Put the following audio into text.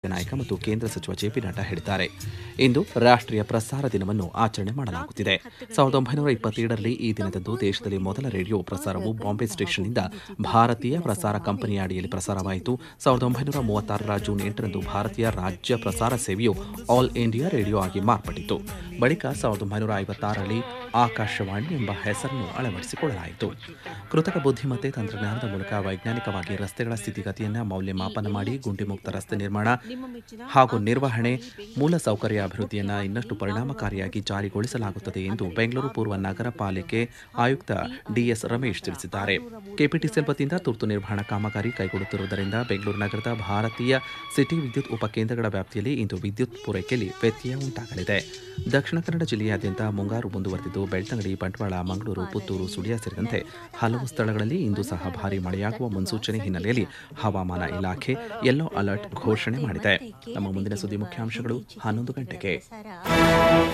ನಾಯಕ ಮತ್ತು ಕೇಂದ್ರ ಸಚಿವ ಜೆಪಿ ನಡ್ಡಾ ಹೇಳಿದ್ದಾರೆ. ಇಂದು ರಾಷ್ಟ್ರೀಯ ಪ್ರಸಾರ ದಿನವನ್ನು ಆಚರಣೆ ಮಾಡಲಾಗುತ್ತಿದೆ. 1927ರಲ್ಲಿ ಈ ದಿನದಂದು ದೇಶದಲ್ಲಿ ಮೊದಲ ರೇಡಿಯೋ ಪ್ರಸಾರವು ಬಾಂಬೆ ಸ್ಟೇಷನ್ನಿಂದ ಭಾರತೀಯ ಪ್ರಸಾರ ಕಂಪನಿಯ ಅಡಿಯಲ್ಲಿ ಪ್ರಸಾರವಾಯಿತು. 1936ರ ಜೂನ್ 8ರಂದು ಭಾರತೀಯ ರಾಜ್ಯ ಪ್ರಸಾರ ಸೇವೆಯು ಆಲ್ ಇಂಡಿಯಾ ರೇಡಿಯೋ ಆಗಿ ಮಾರ್ಪಟ್ಟಿತು. ಬಳಿಕ 1956ರಲ್ಲಿ ಆಕಾಶವಾಣಿ ಎಂಬ ಹೆಸರನ್ನು ಅಳವಡಿಸಿಕೊಳ್ಳಲಾಯಿತು. ಕೃತಕ ಬುದ್ಧಿಮತ್ತೆ ತಂತ್ರಜ್ಞಾನದ ಮೂಲಕ ವೈಜ್ಞಾನಿಕವಾಗಿ ರಸ್ತೆಗಳ ಸ್ಥಿತಿಗತಿಯನ್ನು ಮೌಲ್ಯಮಾಪನ ಮಾಡಿ ಗುಂಡಿಮುಕ್ತ ರಸ್ತೆ ನಿರ್ಮಾಣ ಹಾಗೂ ನಿರ್ವಹಣೆ, ಮೂಲಸೌಕರ್ಯ ಅಭಿವೃದ್ಧಿಯನ್ನು ಇನ್ನಷ್ಟು ಪರಿಣಾಮಕಾರಿಯಾಗಿ ಜಾರಿಗೊಳಿಸಲಾಗುತ್ತದೆ ಎಂದು ಬೆಂಗಳೂರು ಪೂರ್ವ ನಗರ ಪಾಲಿಕೆ ಆಯುಕ್ತ ಡಿಎಸ್ ರಮೇಶ್ ತಿಳಿಸಿದ್ದಾರೆ. ಕೆಪಿಟಿಸಿಎಲ್ ವತಿಯಿಂದ ತುರ್ತು ನಿರ್ವಹಣಾ ಕಾಮಗಾರಿ ಕೈಗೊಳ್ಳುತ್ತಿರುವುದರಿಂದ ಬೆಂಗಳೂರು ನಗರದ ಭಾರತೀಯ ಸಿಟಿ ವಿದ್ಯುತ್ ಉಪಕೇಂದ್ರಗಳ ವ್ಯಾಪ್ತಿಯಲ್ಲಿ ಇಂದು ವಿದ್ಯುತ್ ಪೂರೈಕೆಯಲ್ಲಿ ವ್ಯತ್ಯಯ ಉಂಟಾಗಲಿದೆ. ದಕ್ಷಿಣ ಕನ್ನಡ ಜಿಲ್ಲೆಯಾದ್ಯಂತ ಮುಂಗಾರು ಮುಂದುವರೆದಿದ್ದು ಬೆಳ್ತಂಗಡಿ, ಬಂಟ್ವಾಳ, ಮಂಗಳೂರು, ಪುತ್ತೂರು, ಸುಳ್ಯ ಸೇರಿದಂತೆ ಹಲವು ಸ್ಥಳಗಳಲ್ಲಿ ಇಂದು ಸಹ ಭಾರೀ ಮಳೆಯಾಗುವ ಮುನ್ಸೂಚನೆ ಹಿನ್ನೆಲೆಯಲ್ಲಿ ಹವಾಮಾನ ಇಲಾಖೆ ಯೆಲ್ಲೋ ಅಲರ್ಟ್ ಘೋಷಣೆ ಮಾಡಿದೆ. ನಮ್ಮ ಮುಂದಿನ ಸುದ್ದಿ ಮುಖ್ಯಾಂಶಗಳು 11 ಗಂಟೆಗೆ.